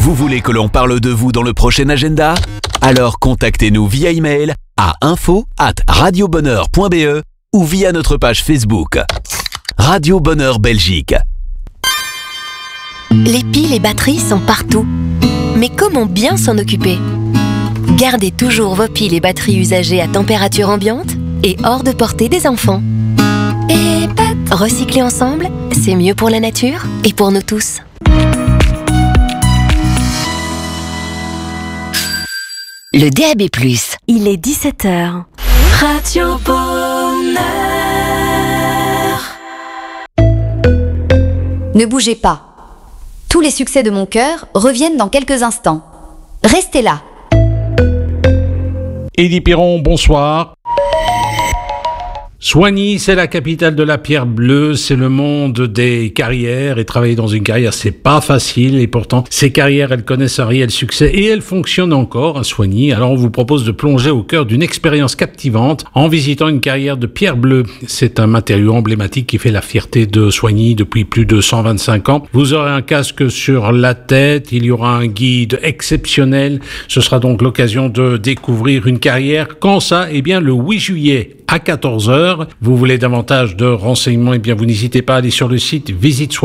Vous voulez que l'on parle de vous dans le prochain agenda ? Alors contactez-nous via email à info@radiobonheur.be ou via notre page Facebook. Radio Bonheur Belgique. Les piles et batteries sont partout. Mais comment bien s'en occuper ? Gardez toujours vos piles et batteries usagées à température ambiante et hors de portée des enfants. Et recycler ensemble, c'est mieux pour la nature et pour nous tous. Le DAB+, il est 17h. Radio Bonheur. Ne bougez pas. Tous les succès de mon cœur reviennent dans quelques instants. Restez là. Élie Perron, bonsoir. Soigny, c'est la capitale de la pierre bleue, c'est le monde des carrières, et travailler dans une carrière, c'est pas facile, et pourtant, ces carrières, elles connaissent un réel succès, et elles fonctionnent encore à Soigny. Alors on vous propose de plonger au cœur d'une expérience captivante en visitant une carrière de pierre bleue. C'est un matériau emblématique qui fait la fierté de Soigny depuis plus de 125 ans. Vous aurez un casque sur la tête, il y aura un guide exceptionnel. Ce sera donc l'occasion de découvrir une carrière. Quand ça? Eh bien, le 8 juillet à 14h. Vous voulez davantage de renseignements? Eh bien, vous n'hésitez pas à aller sur le site visite